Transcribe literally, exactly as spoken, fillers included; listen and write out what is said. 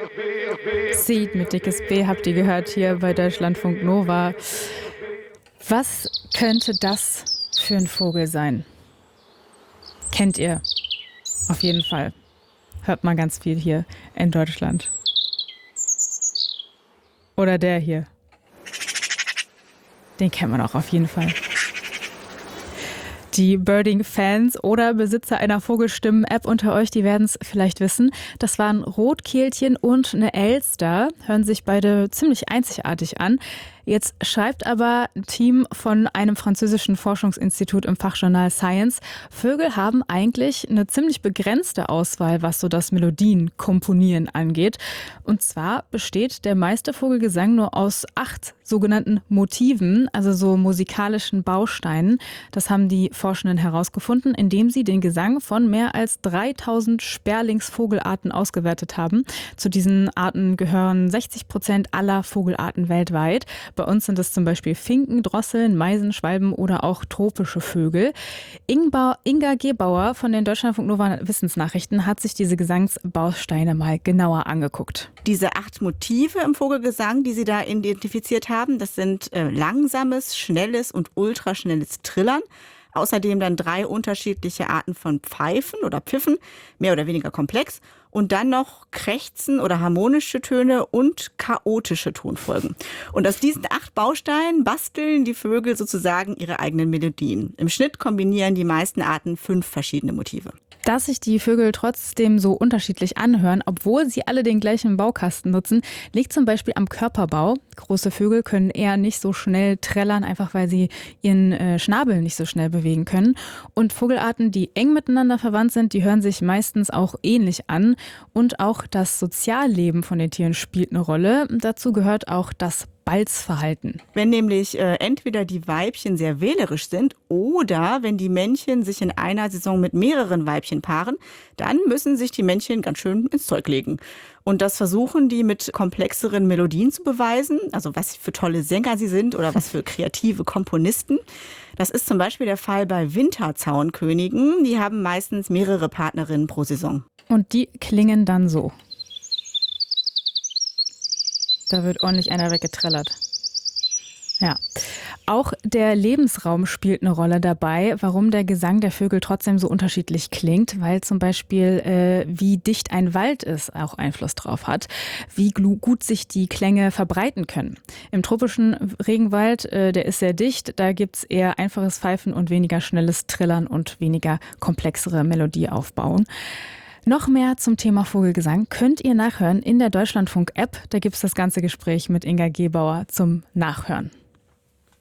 Seed mit dickes B habt ihr gehört hier bei Deutschlandfunk Nova. Was könnte das für ein Vogel sein? Kennt ihr? Auf jeden Fall. Hört man ganz viel hier in Deutschland. Oder der hier. Den kennt man auch auf jeden Fall. Die Birding-Fans oder Besitzer einer Vogelstimmen-App unter euch, die werden es vielleicht wissen. Das waren Rotkehlchen und eine Elster. Hören sich beide ziemlich einzigartig an. Jetzt schreibt aber ein Team von einem französischen Forschungsinstitut im Fachjournal Science, Vögel haben eigentlich eine ziemlich begrenzte Auswahl, was so das Melodienkomponieren angeht. Und zwar besteht der meiste Vogelgesang nur aus acht sogenannten Motiven, also so musikalischen Bausteinen. Das haben die Forschenden herausgefunden, indem sie den Gesang von mehr als dreitausend Sperlingsvogelarten ausgewertet haben. Zu diesen Arten gehören sechzig Prozent aller Vogelarten weltweit. Bei uns sind es zum Beispiel Finken, Drosseln, Meisen, Schwalben oder auch tropische Vögel. Ingba, Inga Gebauer von den Deutschlandfunk Nova Wissensnachrichten hat sich diese Gesangsbausteine mal genauer angeguckt. Diese acht Motive im Vogelgesang, die sie da identifiziert haben, das sind äh, langsames, schnelles und ultraschnelles Trillern. Außerdem dann drei unterschiedliche Arten von Pfeifen oder Pfiffen, mehr oder weniger komplex. Und dann noch Krächzen oder harmonische Töne und chaotische Tonfolgen. Und aus diesen acht Bausteinen basteln die Vögel sozusagen ihre eigenen Melodien. Im Schnitt kombinieren die meisten Arten fünf verschiedene Motive. Dass sich die Vögel trotzdem so unterschiedlich anhören, obwohl sie alle den gleichen Baukasten nutzen, liegt zum Beispiel am Körperbau. Große Vögel können eher nicht so schnell trällern, einfach weil sie ihren äh, Schnabel nicht so schnell bewegen können. Und Vogelarten, die eng miteinander verwandt sind, die hören sich meistens auch ähnlich an. Und auch das Sozialleben von den Tieren spielt eine Rolle. Dazu gehört auch das Balzverhalten. Wenn nämlich äh, entweder die Weibchen sehr wählerisch sind oder wenn die Männchen sich in einer Saison mit mehreren Weibchen paaren, dann müssen sich die Männchen ganz schön ins Zeug legen. Und das versuchen die mit komplexeren Melodien zu beweisen, also was für tolle Sänger sie sind oder was für kreative Komponisten. Das ist zum Beispiel der Fall bei Winterzaunkönigen. Die haben meistens mehrere Partnerinnen pro Saison. Und die klingen dann so. Da wird ordentlich einer weggetrellert. Ja. Auch der Lebensraum spielt eine Rolle dabei, warum der Gesang der Vögel trotzdem so unterschiedlich klingt, weil zum Beispiel äh, wie dicht ein Wald ist auch Einfluss drauf hat, wie gut sich die Klänge verbreiten können. Im tropischen Regenwald, äh, der ist sehr dicht, da gibt's eher einfaches Pfeifen und weniger schnelles Trillern und weniger komplexere Melodieaufbauen. Noch mehr zum Thema Vogelgesang könnt ihr nachhören in der Deutschlandfunk-App. Da gibt's das ganze Gespräch mit Inga Gebauer zum Nachhören.